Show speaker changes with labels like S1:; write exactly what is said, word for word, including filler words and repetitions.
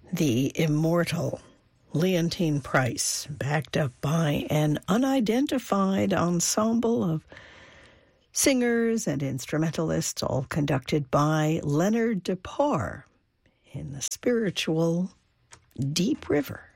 S1: The immortal Leontyne Price, backed up by an unidentified ensemble of singers and instrumentalists, all conducted by Leonard Depar in the spiritual Deep River.